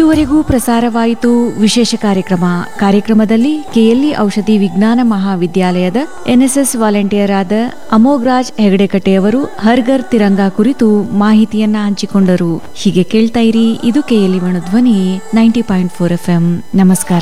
ಇದುವರೆಗೂ ಪ್ರಸಾರವಾಯಿತು ವಿಶೇಷ ಕಾರ್ಯಕ್ರಮದಲ್ಲಿ ಕೆಎಲ್ಇ ಔಷಧಿ ವಿಜ್ಞಾನ ಮಹಾವಿದ್ಯಾಲಯದ ಎನ್ಎಸ್ಎಸ್ ವಾಲಂಟಿಯರ್ ಆದ ಅಮೋಘರಾಜ್ ಹೆಗಡೆಕಟ್ಟೆಯವರು ಹರ್ಘರ್ ತಿರಂಗ ಕುರಿತು ಮಾಹಿತಿಯನ್ನ ಹಂಚಿಕೊಂಡರು. ಹೀಗೆ ಕೇಳ್ತಾ ಇರಿ, ಇದು ಕೆಎಲ್ಇ ಧ್ವನಿ 90.4 FM. ನಮಸ್ಕಾರ.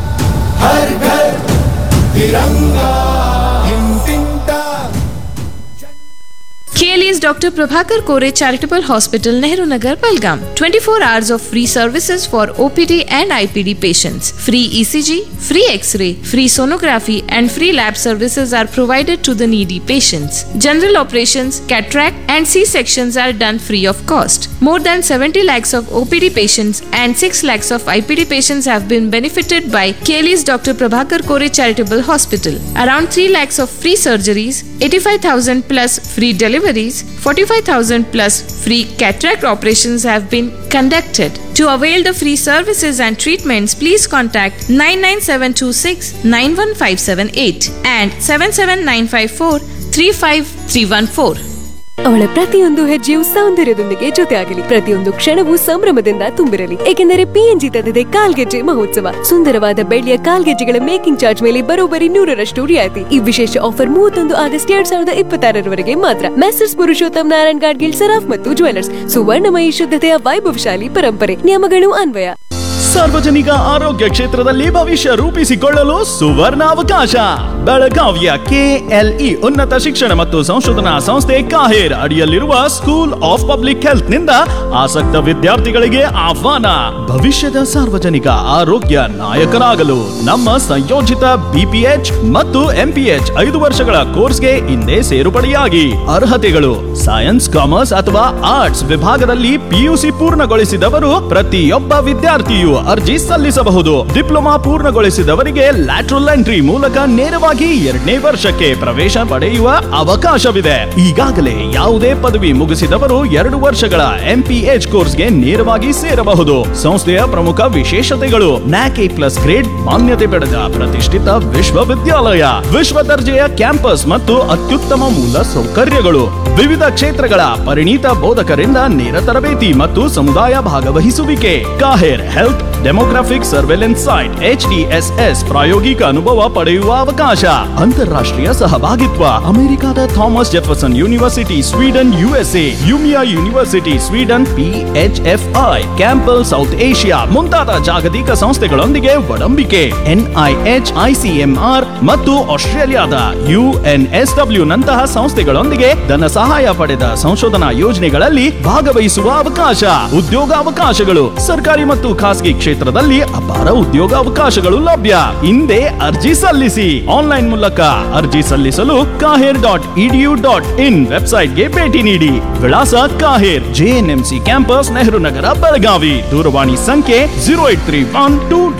KLE's Dr. Prabhakar Kore Charitable Hospital, Nehru Nagar, Belgaum. 24 hours of free services for OPD and IPD patients. Free ECG, free X-ray, free sonography and free lab services are provided to the needy patients. General operations, cataract and C-sections are done free of cost. More than 70 lakhs of OPD patients and 6 lakhs of IPD patients have been benefited by KLE's Dr. Prabhakar Kore Charitable Hospital. Around 3 lakhs of free surgeries, 85,000 plus free deliveries, 45,000 plus free cataract operations have been conducted. To avail the free services and treatments, please contact 99726 91578 and 77954 35314. ಅವಳ ಪ್ರತಿಯೊಂದು ಹೆಜ್ಜೆಯು ಸೌಂದರ್ಯದೊಂದಿಗೆ ಜೊತೆಯಾಗಲಿ, ಪ್ರತಿಯೊಂದು ಕ್ಷಣವೂ ಸಂಭ್ರಮದಿಂದ ತುಂಬಿರಲಿ. ಏಕೆಂದರೆ PNG ತಂದಿದೆ ಕಾಲ್ಗೆಜ್ಜೆ ಮಹೋತ್ಸವ. ಸುಂದರವಾದ ಬೆಳ್ಳಿಯ ಕಾಲ್ಗೆಜ್ಜೆಗಳ ಮೇಕಿಂಗ್ ಚಾರ್ಜ್ ಮೇಲೆ ಬರೋಬ್ಬರಿ 100% ರಿಯಾಯಿತಿ. ಈ ವಿಶೇಷ ಆಫರ್ 31 ಆಗಸ್ಟ್ 2026 ಮಾತ್ರ. ಮೆಸರ್ಸ್ ಪುರುಷೋತ್ತಮ್ ನಾರಾಯಣ್ ಗಾಡ್ಗಿಲ್ ಸರಾಫ್ ಮತ್ತು ಜ್ಯುವೆಲರ್ಸ್. ಸುವರ್ಣಮಯಿ ಶುದ್ಧತೆಯ ವೈಭವಶಾಲಿ ಪರಂಪರೆ. ನಿಯಮಗಳು ಅನ್ವಯ. ಸಾರ್ವಜನಿಕ ಆರೋಗ್ಯ ಕ್ಷೇತ್ರದಲ್ಲಿ ಭವಿಷ್ಯ ರೂಪಿಸಿಕೊಳ್ಳಲು ಸುವರ್ಣ ಅವಕಾಶ. ಬೆಳಗಾವಿಯ KLE ಉನ್ನತ ಶಿಕ್ಷಣ ಮತ್ತು ಸಂಶೋಧನಾ ಸಂಸ್ಥೆ ಕಾಹೇರ್ ಅಡಿಯಲ್ಲಿರುವ ಸ್ಕೂಲ್ ಆಫ್ ಪಬ್ಲಿಕ್ ಹೆಲ್ತ್ ನಿಂದ ಆಸಕ್ತ ವಿದ್ಯಾರ್ಥಿಗಳಿಗೆ ಆಹ್ವಾನ. ಭವಿಷ್ಯದ ಸಾರ್ವಜನಿಕ ಆರೋಗ್ಯ ನಾಯಕರಾಗಲು ನಮ್ಮ ಸಂಯೋಜಿತ BPH ಮತ್ತು MPH 5 ವರ್ಷಗಳ ಕೋರ್ಸ್ಗೆ ಹಿಂದೆ ಸೇರ್ಪಡೆಯಾಗಿ. ಅರ್ಹತೆಗಳು: ಸೈನ್ಸ್, ಕಾಮರ್ಸ್ ಅಥವಾ ಆರ್ಟ್ಸ್ ವಿಭಾಗದಲ್ಲಿ PUC ಪೂರ್ಣಗೊಳಿಸಿದವರು ಪ್ರತಿಯೊಬ್ಬ ವಿದ್ಯಾರ್ಥಿಯು ಅರ್ಜಿ ಸಲ್ಲಿಸಬಹುದು. ಡಿಪ್ಲೊಮಾ ಪೂರ್ಣಗೊಳಿಸಿದವರಿಗೆ ಲ್ಯಾಟ್ರಲ್ ಎಂಟ್ರಿ ಮೂಲಕ ನೇರವಾಗಿ 2ನೇ ವರ್ಷಕ್ಕೆ ಪ್ರವೇಶ ಪಡೆಯುವ ಅವಕಾಶವಿದೆ. ಈಗಾಗಲೇ ಯಾವುದೇ ಪದವಿ ಮುಗಿಸಿದವರು 2 ವರ್ಷಗಳ MPH ಕೋರ್ಸ್ಗೆ ನೇರವಾಗಿ ಸೇರಬಹುದು. ಸಂಸ್ಥೆಯ ಪ್ರಮುಖ ವಿಶೇಷತೆಗಳು: NAC A+ ಗ್ರೇಡ್ ಮಾನ್ಯತೆ ಪಡೆದ ಪ್ರತಿಷ್ಠಿತ ವಿಶ್ವವಿದ್ಯಾಲಯ, ವಿಶ್ವ ದರ್ಜೆಯ ಕ್ಯಾಂಪಸ್ ಮತ್ತು ಅತ್ಯುತ್ತಮ ಮೂಲ ಸೌಕರ್ಯಗಳು, ವಿವಿಧ ಕ್ಷೇತ್ರಗಳ ಪರಿಣಿತ ಬೋಧಕರಿಂದ ನೇರ ತರಬೇತಿ ಮತ್ತು ಸಮುದಾಯ ಭಾಗವಹಿಸುವಿಕೆ. KAHER health demographic surveillance site HDSS ಪ್ರಾಯೋಗಿಕ ಅನುಭವ ಪಡೆಯುವ ಅವಕಾಶ. ಅಂತಾರಾಷ್ಟ್ರೀಯ ಸಹಭಾಗಿತ್ವ: ಅಮೆರಿಕದ Thomas Jefferson university, Sweden USA, ಯುಮಿಯಾ university, Sweden, PHFI, ಕ್ಯಾಂಪಲ್ south Asia ಮುಂತಾದ ಜಾಗತಿಕ ಸಂಸ್ಥೆಗಳೊಂದಿಗೆ ಒಡಂಬಿಕೆ. NIH, ICMR ಮತ್ತು ಆಸ್ಟ್ರೇಲಿಯಾದ UNSW ನಂತಹ ಸಂಸ್ಥೆಗಳೊಂದಿಗೆ ಧನ ಸಹಾಯ ಪಡೆದ ಸಂಶೋಧನಾ ಯೋಜನೆಗಳಲ್ಲಿ ಭಾಗವಹಿಸುವ ಅವಕಾಶ. ಉದ್ಯೋಗಾವಕಾಶಗಳು: ಸರ್ಕಾರಿ ಮತ್ತು ಖಾಸಗಿ ಕ್ಷೇತ್ರದಲ್ಲಿ ಅಪಾರ ಉದ್ಯೋಗಾವಕಾಶಗಳು ಲಭ್ಯ. ಹಿಂದೆ ಅರ್ಜಿ ಸಲ್ಲಿಸಿ. ಆನ್ಲೈನ್ ಮೂಲಕ ಅರ್ಜಿ ಸಲ್ಲಿಸಲು kaher.edu.in ವೆಬ್ಸೈಟ್ಗೆ ಭೇಟಿ ನೀಡಿ. ವಿಳಾಸ: KAHER JNMC campus, Nehru Nagar, Belagavi. ದೂರವಾಣಿ ಸಂಖ್ಯೆ 0831